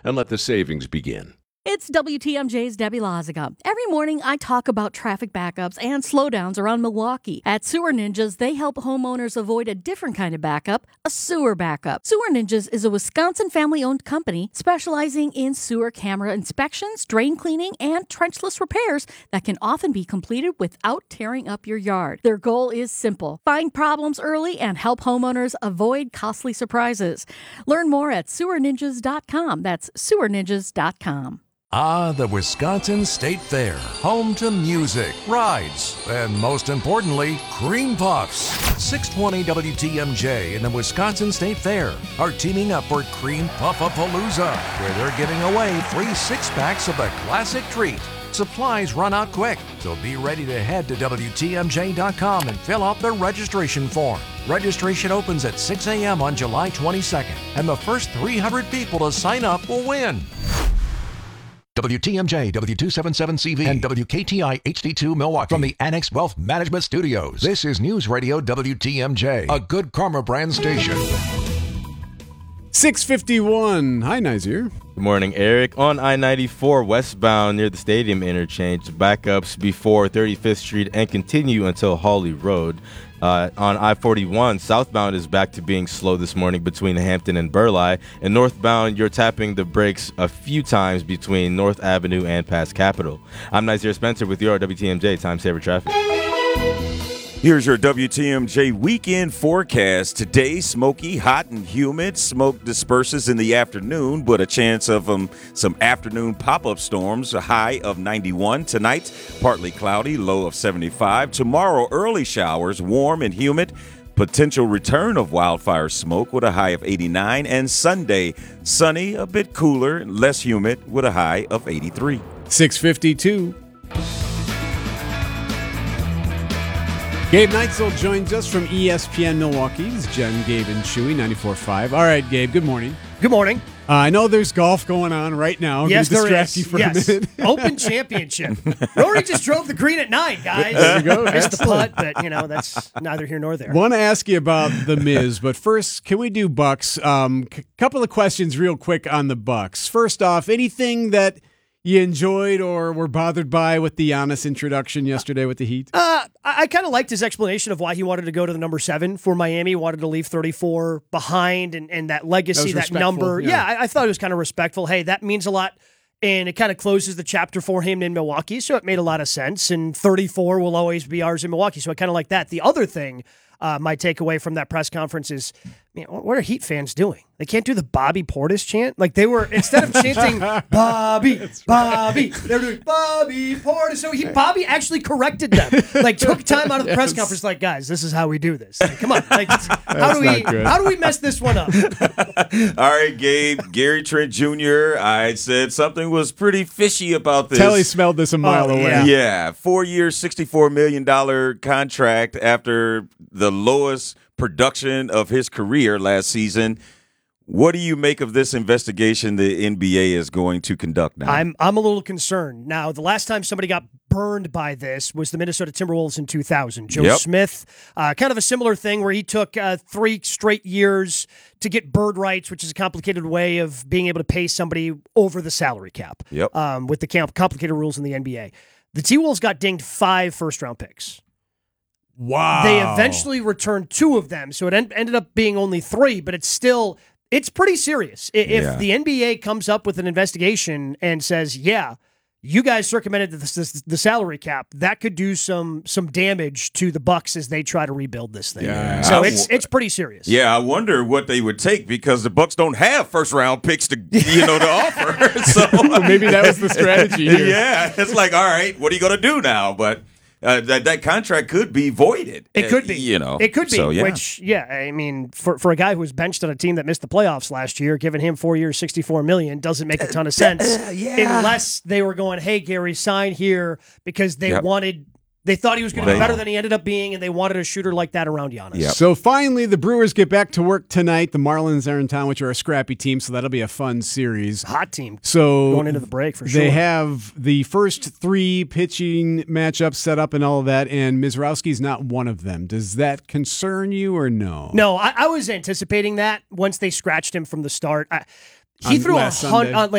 and let the savings begin. It's WTMJ's Debbie Loziga. Every morning, I talk about traffic backups and slowdowns around Milwaukee. At Sewer Ninjas, they help homeowners avoid a different kind of backup, a sewer backup. Sewer Ninjas is a Wisconsin family-owned company specializing in sewer camera inspections, drain cleaning, and trenchless repairs that can often be completed without tearing up your yard. Their goal is simple: find problems early and help homeowners avoid costly surprises. Learn more at sewerninjas.com. That's sewerninjas.com. Ah, the Wisconsin State Fair, home to music, rides, and most importantly, cream puffs. 620 WTMJ and the Wisconsin State Fair are teaming up for Cream Puff-a-Palooza, where they're giving away free 6-packs of the classic treat. Supplies run out quick, so be ready to head to WTMJ.com and fill out the registration form. Registration opens at 6 a.m. on July 22nd, and the first 300 people to sign up will win. WTMJ, W277CV, and WKTI HD2 Milwaukee from the Annex Wealth Management Studios. This is News Radio WTMJ, a Good Karma brand station. 6:51. Hi, Nazir. Good morning, Eric. On I-94 westbound near the stadium interchange, backups before 35th Street and continue until Hawley Road. On I-41, southbound is back to being slow this morning between Hampton and Burleigh. And northbound, you're tapping the brakes a few times between North Avenue and past Capitol. I'm Nazir Spencer with your WTMJ Time Saver Traffic. Here's your WTMJ weekend forecast. Today, smoky, hot, and humid. Smoke disperses in the afternoon, but a chance of some afternoon pop-up storms, a high of 91. Tonight, partly cloudy, low of 75. Tomorrow, early showers, warm and humid. Potential return of wildfire smoke with a high of 89. And Sunday, sunny, a bit cooler, less humid with a high of 83. 6:52. Gabe Neitzel joins us from ESPN Milwaukee's Jen, Gabe, and Chewy, 94.5. All right, Gabe, good morning. Good morning. I know there's golf going on right now. Yes, there distract is. You for a minute. Open Championship. Rory just drove the green at 9, guys. There you go. Missed the putt, but, that's neither here nor there. Want to ask you about the Miz, but first, can we do Bucks? Couple of questions real quick on the Bucks. First off, anything that you enjoyed or were bothered by with the Giannis introduction yesterday with the Heat? I kind of liked his explanation of why he wanted to go to the number 7 for Miami, wanted to leave 34 behind, and that legacy, that number. Yeah, I thought it was kind of respectful. Hey, that means a lot, and it kind of closes the chapter for him in Milwaukee, so it made a lot of sense, and 34 will always be ours in Milwaukee, so I kind of like that. The other thing, my takeaway from that press conference is, man, what are Heat fans doing? They can't do the Bobby Portis chant. Like they were, instead of chanting Bobby, they were doing Bobby Portis. So Bobby actually corrected them. Like took time out of the press conference. Like, guys, this is how we do this. Like, come on. Like, how do we mess this one up? All right, Gabe, Gary Trent Jr. I said something was pretty fishy about this. Telly smelled this a mile away. Yeah, 4-year, $64 million contract after the lowest production of his career last season. What do you make of this investigation the NBA is going to conduct now? I'm a little concerned. Now, the last time somebody got burned by this was the Minnesota Timberwolves in 2000. Joe Smith, kind of a similar thing where he took 3 straight years to get bird rights, which is a complicated way of being able to pay somebody over the salary cap with the complicated rules in the NBA. The T-Wolves got dinged 5 first-round picks. Wow. They eventually returned 2 of them, so it ended up being only 3, but it's pretty serious. If the NBA comes up with an investigation and says, you guys circumvented the salary cap, that could do some damage to the Bucks as they try to rebuild this thing. Yeah. So it's pretty serious. Yeah, I wonder what they would take because the Bucks don't have first-round picks to offer. So maybe that was the strategy here. Yeah, it's like, all right, what are you going to do now? But that contract could be voided. It could be. It could be. So, which, I mean, for a guy who was benched on a team that missed the playoffs last year, giving him 4 years, $64 million doesn't make a ton of sense. Unless they were going, hey, Gary, sign here because they wanted. They thought he was going to be better than he ended up being, and they wanted a shooter like that around Giannis. Yep. So finally, the Brewers get back to work tonight. The Marlins are in town, which are a scrappy team, so that'll be a fun series. Hot team. So going into the break for sure. They have the first 3 pitching matchups set up and all of that, and Mizrowski's not one of them. Does that concern you or no? No, I was anticipating that once they scratched him from the start. He threw 100.